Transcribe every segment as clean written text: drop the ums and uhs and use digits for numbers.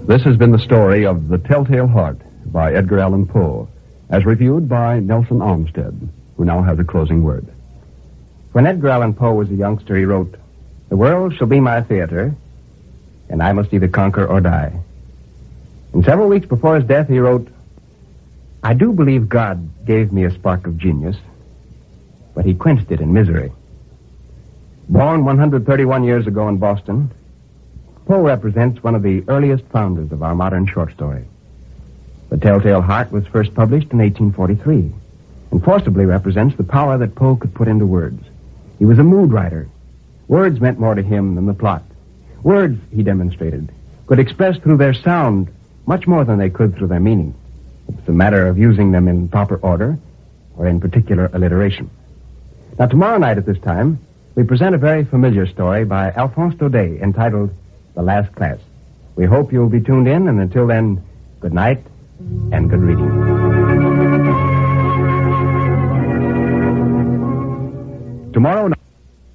This has been the story of The Telltale Heart by Edgar Allan Poe, as reviewed by Nelson Olmsted, who now has a closing word. When Edgar Allan Poe was a youngster, he wrote, "The world shall be my theater, and I must either conquer or die." And several weeks before his death, he wrote, "I do believe God gave me a spark of genius, but he quenched it in misery." Born 131 years ago in Boston, Poe represents one of the earliest founders of our modern short story. The Telltale Heart was first published in 1843 and forcibly represents the power that Poe could put into words. He was a mood writer. Words meant more to him than the plot. Words, he demonstrated, could express through their sound much more than they could through their meaning. It's a matter of using them in proper order or in particular alliteration. Now, tomorrow night at this time, we present a very familiar story by Alphonse Daudet entitled The Last Class. We hope you'll be tuned in, and until then, good night and good reading. Tomorrow night.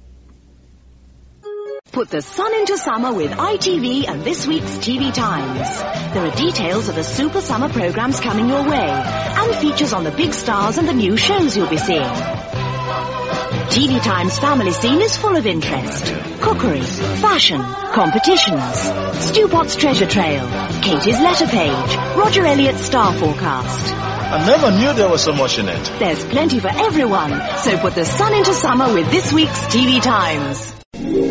Put the sun into summer with ITV and this week's TV Times. There are details of the super summer programs coming your way and features on the big stars and the new shows you'll be seeing. TV Times family scene is full of interest. Cookery, fashion, competitions, Stu Potts treasure trail, Katie's letter page, Roger Elliott's star forecast. I never knew there was so much in it. There's plenty for everyone, so put the sun into summer with this week's TV Times.